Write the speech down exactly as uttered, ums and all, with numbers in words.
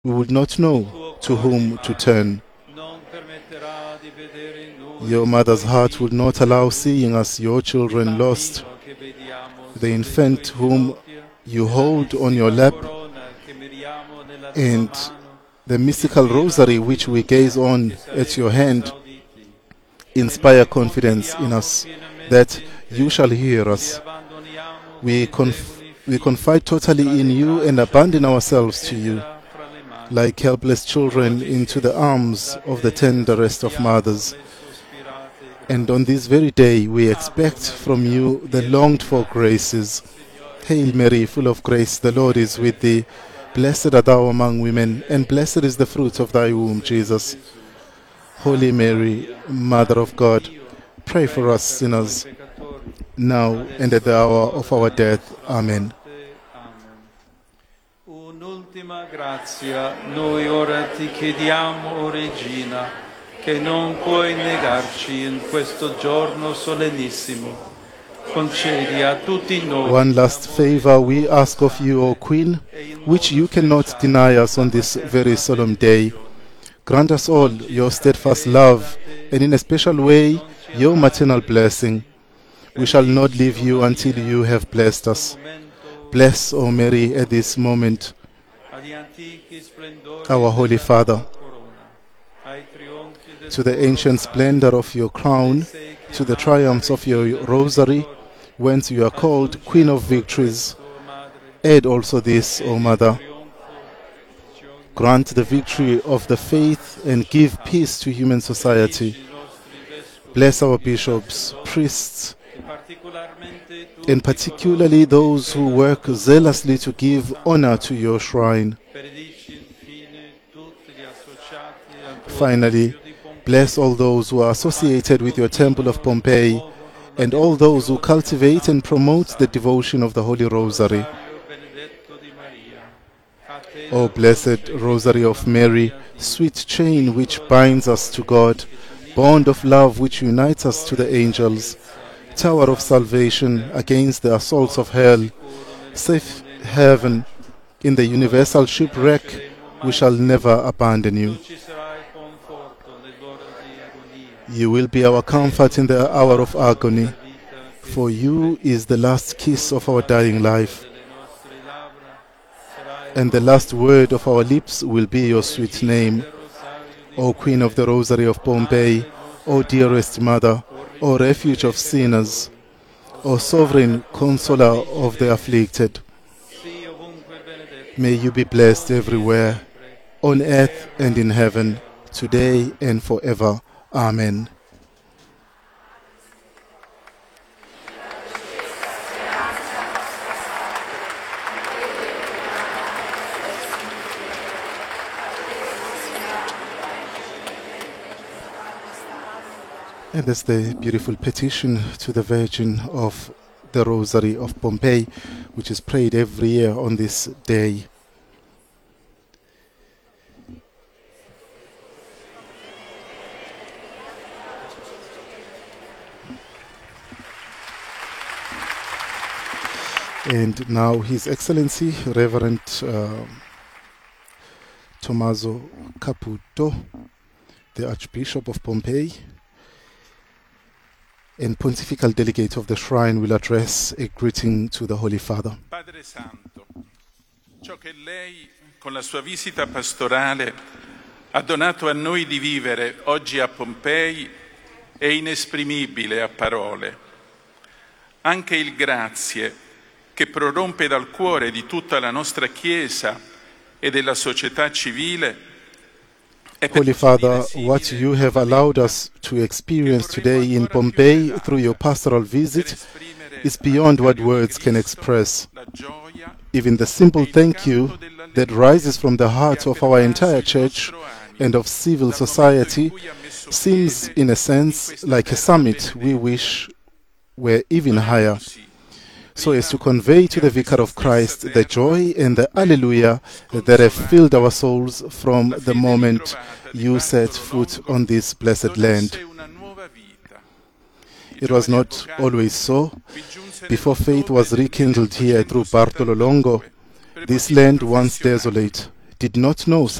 we would not know to whom to turn. Your mother's heart would not allow seeing us, your children, lost. The infant whom you hold on your lap, and the mystical rosary which we gaze on at your hand, inspire confidence in us that you shall hear us. We, conf- we confide totally in you and abandon ourselves to you, like helpless children into the arms of the tenderest of mothers. And on this very day we expect from you the longed-for graces. Hail Mary, full of grace, the Lord is with thee. Blessed art thou among women, and blessed is the fruit of thy womb, Jesus. Holy Mary, Mother of God, pray for us sinners, now and at the hour of our death. Amen. Un'ultima grazia, noi ora ti chiediamo, o Regina, che non puoi negarci in questo giorno solennissimo. Concedi a tutti noi. One last favor we ask of you, O Queen, which you cannot deny us on this very solemn day. Grant us all your steadfast love, and in a special way, your maternal blessing. We shall not leave you until you have blessed us. Bless, O Mary, at this moment, our Holy Father, to the ancient splendor of your crown, to the triumphs of your rosary, whence you are called Queen of Victories. Add also this, O Mother. Grant the victory of the faith and give peace to human society. Bless our bishops, priests, and particularly those who work zealously to give honor to your shrine. Finally, bless all those who are associated with your Temple of Pompeii, and all those who cultivate and promote the devotion of the Holy Rosary. O blessed Rosary of Mary, sweet chain which binds us to God, bond of love which unites us to the angels, tower of salvation against the assaults of hell, safe haven in the universal shipwreck, we shall never abandon you. You will be our comfort in the hour of agony, for you is the last kiss of our dying life, and the last word of our lips will be your sweet name. O Queen of the Rosary of Pompeii, O dearest Mother, O refuge of sinners, O sovereign consoler of the afflicted, may you be blessed everywhere, on earth and in heaven, today and forever. Amen. And that's the beautiful petition to the Virgin of the Rosary of Pompeii, which is prayed every year on this day. And now His Excellency, Reverend uh, Tommaso Caputo, the Archbishop of Pompeii, and Pontifical Delegate of the Shrine, will address a greeting to the Holy Father. Padre Santo, ciò che lei con la sua visita pastorale ha donato a noi di vivere oggi a Pompei è inesprimibile a parole. Anche il grazie che prorompe dal cuore di tutta la nostra Chiesa e della società civile. Holy Father, what you have allowed us to experience today in Pompeii through your pastoral visit is beyond what words can express. Even the simple thank you that rises from the heart of our entire church and of civil society seems, in a sense, like a summit we wish were even higher, so as to convey to the Vicar of Christ the joy and the Alleluia that have filled our souls from the moment you set foot on this blessed land. It was not always so. Before faith was rekindled here through Bartolo Longo, this land, once desolate, did not know